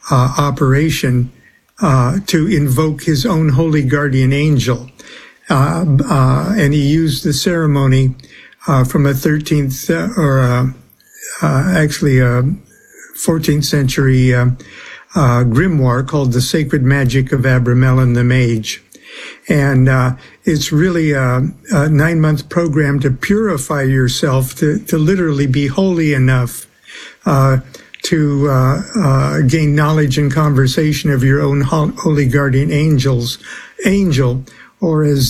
operation to invoke his own holy guardian angel. And he used the ceremony from a 13th actually a 14th century grimoire called The Sacred Magic of Abramelin the Mage. And it's really a 9-month program to purify yourself, to literally be holy enough to gain knowledge and conversation of your own holy guardian angel, or as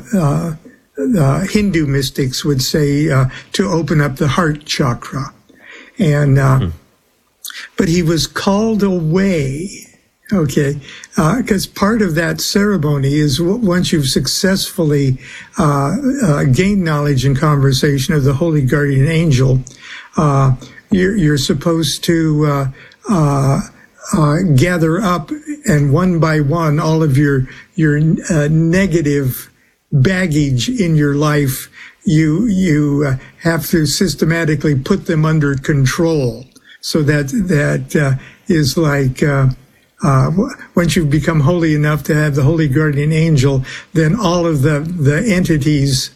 Hindu mystics would say, to open up the heart chakra. And but he was called away. Okay, because part of that ceremony is once you've successfully gained knowledge and conversation of the holy guardian angel, you're supposed to gather up, and one by one, all of your negative baggage in your life, you have to systematically put them under control. So that is like. Once you've become holy enough to have the holy guardian angel, then all of the entities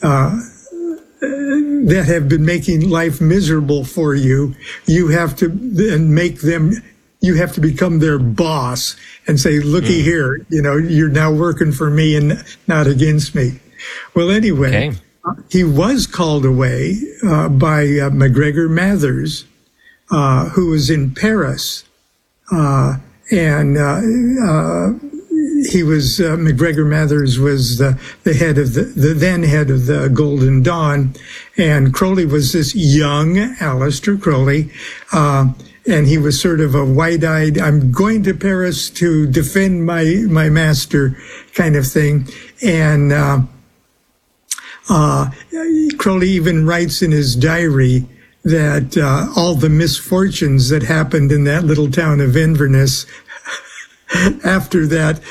that have been making life miserable for you, you have to then you have to become their boss and say, looky here, you're now working for me and not against me. Well, anyway, he was called away by MacGregor Mathers, who was in Paris. And he was MacGregor Mathers was the head of the then head of the Golden Dawn, and Crowley was this young Aleister Crowley, and he was sort of a wide-eyed, I'm going to Paris to defend my master kind of thing. And Crowley even writes in his diary that all the misfortunes that happened in that little town of Inverness, after that,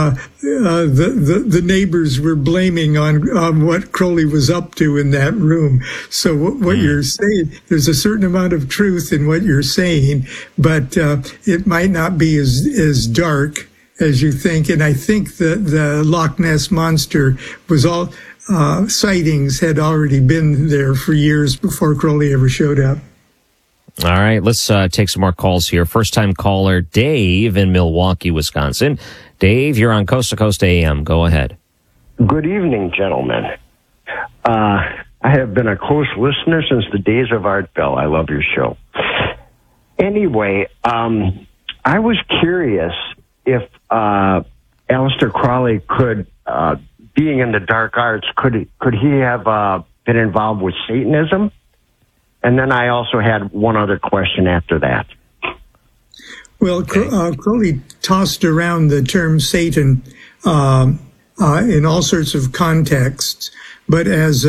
the neighbors were blaming on what Crowley was up to in that room. So what you're saying, there's a certain amount of truth in what you're saying, but it might not be as dark as you think. And I think that the Loch Ness Monster was all... sightings had already been there for years before Crowley ever showed up. All right, let's take some more calls here. First-time caller Dave in Milwaukee, Wisconsin. Dave, you're on Coast to Coast AM. Go ahead. Good evening, gentlemen. I have been a close listener since the days of Art Bell. I love your show. Anyway, I was curious if Aleister Crowley could... being in the dark arts, could he have been involved with Satanism? And then I also had one other question after that. Well, Crowley tossed around the term Satan in all sorts of contexts, but as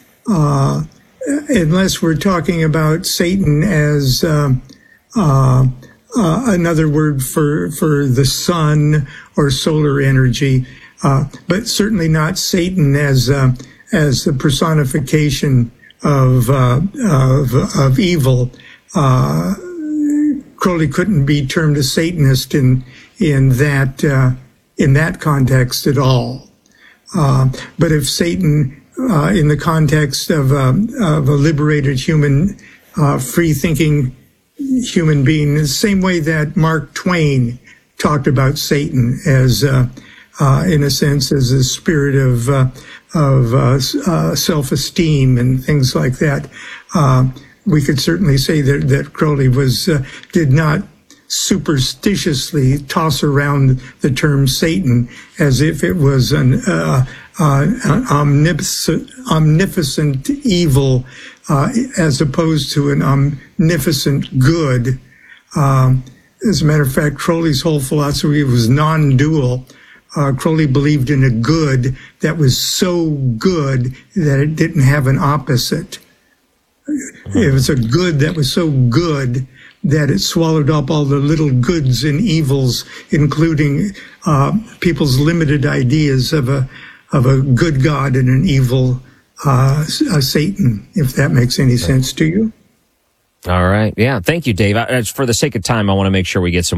unless we're talking about Satan as another word for the sun or solar energy. But certainly not Satan as the personification of evil. Crowley couldn't be termed a Satanist in that context at all. But if Satan, in the context of a liberated human, free-thinking human being, the same way that Mark Twain talked about Satan as in a sense, as a spirit of self-esteem and things like that. We could certainly say that Crowley did not superstitiously toss around the term Satan as if it was an omnipotent evil, as opposed to an omnificent good. As a matter of fact, Crowley's whole philosophy was non-dual. Crowley believed in a good that was so good that it didn't have an opposite. It was a good that was so good that it swallowed up all the little goods and evils, including people's limited ideas of a good God and an evil Satan, if that makes any sense to you. All right. Yeah. Thank you, Dave. For the sake of time, I want to make sure we get some